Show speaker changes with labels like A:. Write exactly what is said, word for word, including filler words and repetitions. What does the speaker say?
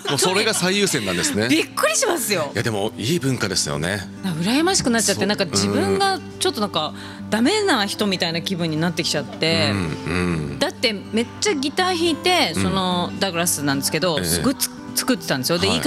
A: もうそれが最優先なんですね。
B: びっくりしますよ。
A: いやでもいい文化ですよね。
B: 羨ましくなっちゃって、なんか自分がちょっとなんかダメな人みたいな気分になってきちゃって、うんうん、だってめっちゃギター弾いて、そのダグラスなんですけど、すごいつ作ってたんですよ。で、はい、いい